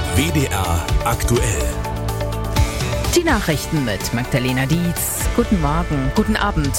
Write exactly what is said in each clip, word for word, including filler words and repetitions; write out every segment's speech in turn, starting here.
W D R aktuell. Die Nachrichten mit Magdalena Dietz. Guten Morgen, guten Abend.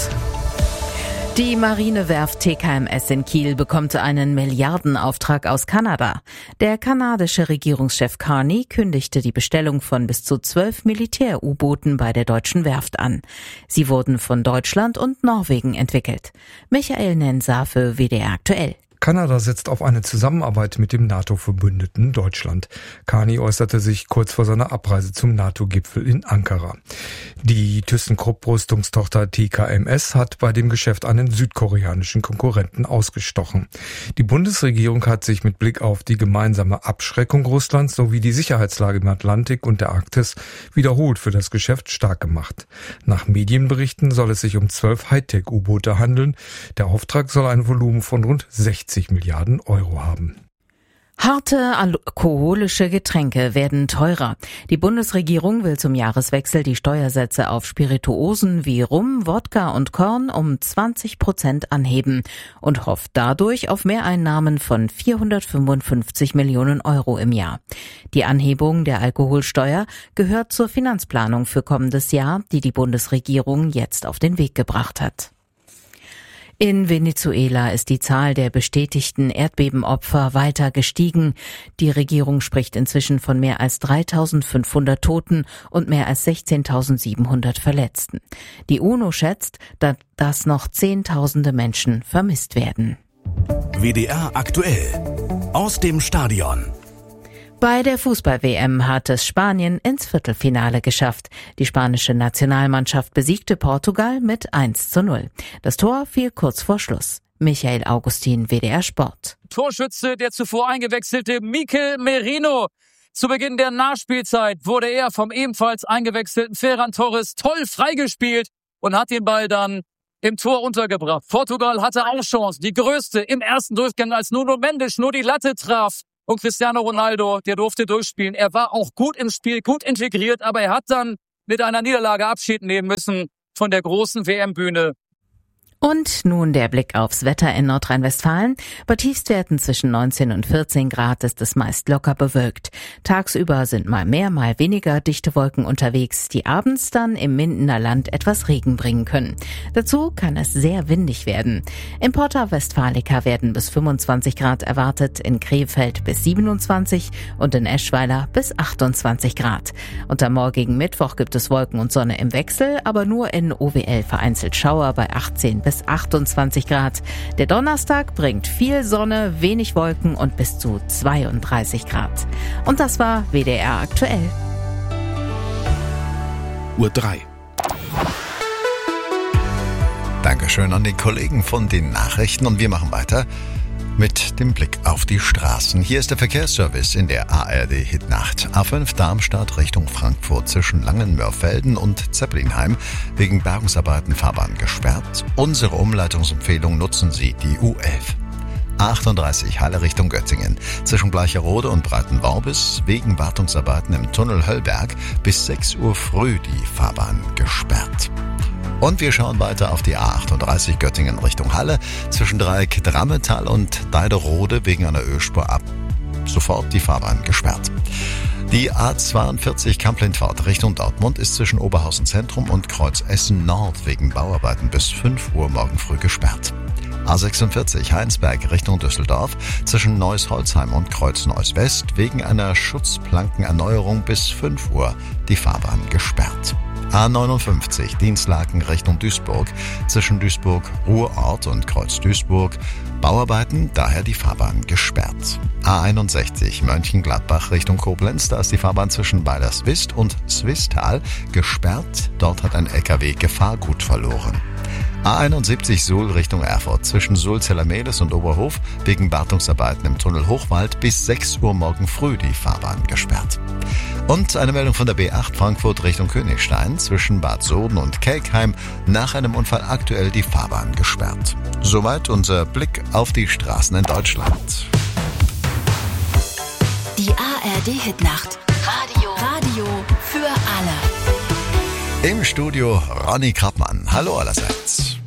Die Marinewerft T K M S in Kiel bekommt einen Milliardenauftrag aus Kanada. Der kanadische Regierungschef Carney kündigte die Bestellung von bis zu zwölf Militär-U-Booten bei der deutschen Werft an. Sie wurden von Deutschland und Norwegen entwickelt. Michael Nenser für W D R aktuell. Kanada setzt auf eine Zusammenarbeit mit dem NATO-Verbündeten Deutschland. Carney äußerte sich kurz vor seiner Abreise zum NATO-Gipfel in Ankara. Die ThyssenKrupp-Rüstungstochter T K M S hat bei dem Geschäft einen südkoreanischen Konkurrenten ausgestochen. Die Bundesregierung hat sich mit Blick auf die gemeinsame Abschreckung Russlands sowie die Sicherheitslage im Atlantik und der Arktis wiederholt für das Geschäft stark gemacht. Nach Medienberichten soll es sich um zwölf Hightech-U-Boote handeln. Der Auftrag soll ein Volumen von rund sechzig Milliarden Euro haben. Harte alkoholische Getränke werden teurer. Die Bundesregierung will zum Jahreswechsel die Steuersätze auf Spirituosen wie Rum, Wodka und Korn um zwanzig Prozent anheben und hofft dadurch auf Mehreinnahmen von vierhundertfünfundfünfzig Millionen Euro im Jahr. Die Anhebung der Alkoholsteuer gehört zur Finanzplanung für kommendes Jahr, die die Bundesregierung jetzt auf den Weg gebracht hat. In Venezuela ist die Zahl der bestätigten Erdbebenopfer weiter gestiegen. Die Regierung spricht inzwischen von mehr als dreitausendfünfhundert Toten und mehr als sechzehntausendsiebenhundert Verletzten. Die UNO schätzt, dass noch Zehntausende Menschen vermisst werden. W D R aktuell. Aus dem Stadion. Bei der Fußball-W M hat es Spanien ins Viertelfinale geschafft. Die spanische Nationalmannschaft besiegte Portugal mit eins zu null. Das Tor fiel kurz vor Schluss. Michael Augustin, W D R Sport. Torschütze, der zuvor eingewechselte Mikel Merino. Zu Beginn der Nachspielzeit wurde er vom ebenfalls eingewechselten Ferran Torres toll freigespielt und hat den Ball dann im Tor untergebracht. Portugal hatte auch Chance, die größte im ersten Durchgang, als Nuno Mendes nur die Latte traf. Und Cristiano Ronaldo, der durfte durchspielen. Er war auch gut im Spiel, gut integriert, aber er hat dann mit einer Niederlage Abschied nehmen müssen von der großen W M-Bühne. Und nun der Blick aufs Wetter in Nordrhein-Westfalen. Bei Tiefstwerten zwischen neunzehn und vierzehn Grad ist es meist locker bewölkt. Tagsüber sind mal mehr, mal weniger dichte Wolken unterwegs, die abends dann im Mindener Land etwas Regen bringen können. Dazu kann es sehr windig werden. In Porta Westfalica werden bis fünfundzwanzig Grad erwartet, in Krefeld bis siebenundzwanzig und in Eschweiler bis achtundzwanzig Grad. Und am morgigen Mittwoch gibt es Wolken und Sonne im Wechsel, aber nur in O W L vereinzelt Schauer bei achtzehn bis achtundzwanzig Grad. Der Donnerstag bringt viel Sonne, wenig Wolken und bis zu zweiunddreißig Grad. Und das war W D R aktuell. Uhr drei. Dankeschön an den Kollegen von den Nachrichten und wir machen weiter mit dem Blick auf die Straßen. Hier ist der Verkehrsservice in der A R D-Hitnacht. A fünf Darmstadt Richtung Frankfurt zwischen Langenmörfelden und Zeppelinheim wegen Bergungsarbeiten Fahrbahn gesperrt. Unsere Umleitungsempfehlung: nutzen Sie die U elf. A achtunddreißig Halle Richtung Göttingen zwischen Bleicherode und Breitenworbis wegen Wartungsarbeiten im Tunnel Höllberg bis sechs Uhr früh die Fahrbahn gesperrt. Und wir schauen weiter auf die A achtunddreißig Göttingen Richtung Halle zwischen Dreieck Drammetal und Deiderode wegen einer Ölspur ab sofort die Fahrbahn gesperrt. Die A zweiundvierzig Kamp-Lindfort Richtung Dortmund ist zwischen Oberhausen Zentrum und Kreuz Essen Nord wegen Bauarbeiten bis fünf Uhr morgen früh gesperrt. A sechsundvierzig Heinsberg Richtung Düsseldorf zwischen Neuss-Holzheim und Kreuz Neuss West wegen einer Schutzplankenerneuerung bis fünf Uhr die Fahrbahn gesperrt. A neunundfünfzig Dienstlaken Richtung Duisburg zwischen Duisburg-Ruhrort und Kreuz Duisburg. Bauarbeiten, daher die Fahrbahn gesperrt. A einundsechzig Mönchengladbach Richtung Koblenz, da ist die Fahrbahn zwischen Weilerswist und Swistal gesperrt. Dort hat ein L K W Gefahrgut verloren. A einundsiebzig Suhl Richtung Erfurt zwischen Suhl-Zellermedes und Oberhof wegen Wartungsarbeiten im Tunnel Hochwald bis sechs Uhr morgen früh die Fahrbahn gesperrt. Und eine Meldung von der B acht Frankfurt Richtung Königstein zwischen Bad Soden und Kelkheim, nach einem Unfall aktuell die Fahrbahn gesperrt. Soweit unser Blick auf die Straßen in Deutschland. Die A R D-Hitnacht. Radio. Radio für alle. Im Studio Ronny Krappmann. Hallo allerseits.